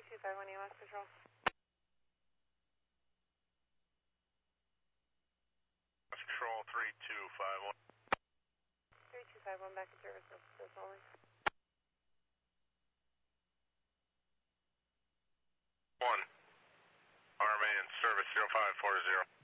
3251 EMS Patrol. 3251. 3251 back in service, this only. 1. RMA in service 0540.